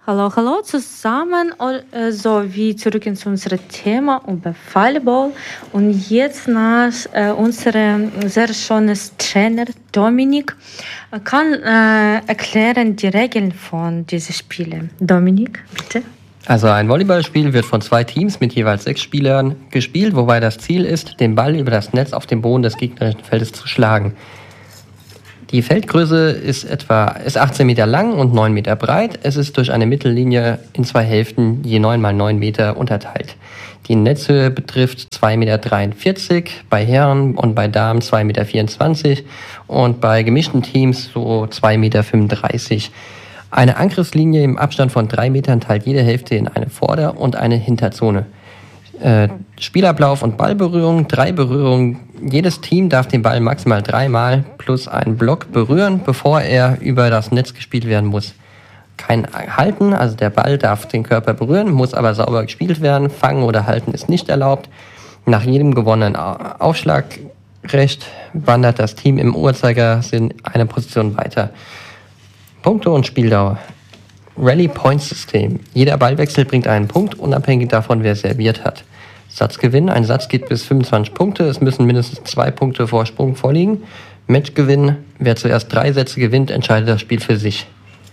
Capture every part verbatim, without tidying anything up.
Hallo, hallo zusammen. Äh, So, wie zurück ins unser Thema über Volleyball. Und jetzt nach äh, unserem sehr schönen Trainer Dominik äh, kann äh, erklären die Regeln von diesen Spielen. Dominik, bitte. Also ein Volleyballspiel wird von zwei Teams mit jeweils sechs Spielern gespielt, wobei das Ziel ist, den Ball über das Netz auf den Boden des gegnerischen Feldes zu schlagen. Die Feldgröße ist etwa ist achtzehn Meter lang und neun Meter breit. Es ist durch eine Mittellinie in zwei Hälften je neun mal neun Meter unterteilt. Die Netzhöhe betrifft zwei Meter dreiundvierzig bei Herren und bei Damen zwei Meter vierundzwanzig und bei gemischten Teams so zwei Meter fünfunddreißig. Eine Angriffslinie im Abstand von drei Metern teilt jede Hälfte in eine Vorder- und eine Hinterzone. Äh, Spielablauf und Ballberührung, drei Berührungen. Jedes Team darf den Ball maximal dreimal plus einen Block berühren, bevor er über das Netz gespielt werden muss. Kein Halten, also der Ball darf den Körper berühren, muss aber sauber gespielt werden. Fangen oder Halten ist nicht erlaubt. Nach jedem gewonnenen Aufschlagrecht wandert das Team im Uhrzeigersinn eine Position weiter. Punkte und Spieldauer. Rally-Point-System. Jeder Ballwechsel bringt einen Punkt, unabhängig davon, wer serviert hat. Satzgewinn. Ein Satz geht bis fünfundzwanzig Punkte. Es müssen mindestens zwei Punkte Vorsprung vorliegen. Matchgewinn. Wer zuerst drei Sätze gewinnt, entscheidet das Spiel für sich.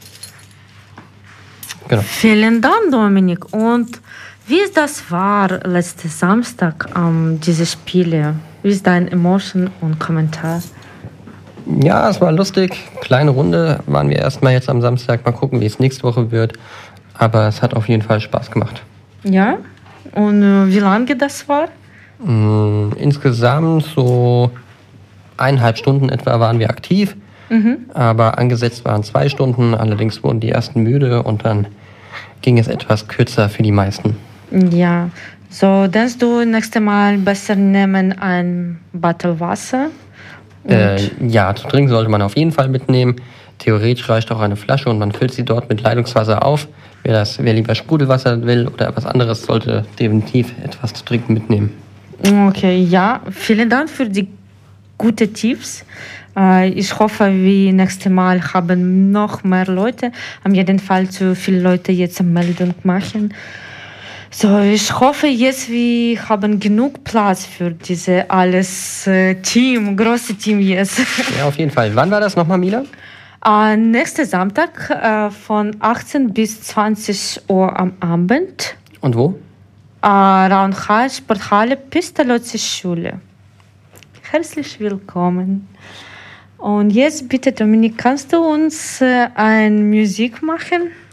Genau. Vielen Dank, Dominik. Und wie ist das war letzten Samstag, ähm, diese Spiele? Wie ist dein Emotion und Kommentar? Ja, es war lustig. Kleine Runde waren wir erstmal jetzt am Samstag. Mal gucken, wie es nächste Woche wird. Aber es hat auf jeden Fall Spaß gemacht. Ja? Und äh, wie lange das war? Mm, insgesamt so eineinhalb Stunden etwa waren wir aktiv. Mhm. Aber angesetzt waren zwei Stunden. Allerdings wurden die ersten müde und dann ging es etwas kürzer für die meisten. Ja. So, denkst du, nächstes Mal besser nehmen ein Bottle Wasser? Äh, ja, zu trinken sollte man auf jeden Fall mitnehmen. Theoretisch reicht auch eine Flasche und man füllt sie dort mit Leitungswasser auf. Wer, das, wer lieber Sprudelwasser will oder etwas anderes, sollte definitiv etwas zu trinken mitnehmen. Okay, ja, vielen Dank für die guten Tipps. Äh, ich hoffe, wir nächstes Mal haben noch mehr Leute. Am jeden Fall zu viele Leute jetzt eine Meldung machen. So, ich hoffe jetzt, wir haben genug Platz für diese alles äh, Team, große Team jetzt. Ja, auf jeden Fall. Wann war das nochmal, Mila? Äh, nächsten Samstag äh, von achtzehn bis zwanzig Uhr am Abend. Und wo? Äh, Raunhall, Sporthalle, Pestalozzi Schule. Herzlich willkommen. Und jetzt bitte, Dominik, kannst du uns äh, eine Musik machen?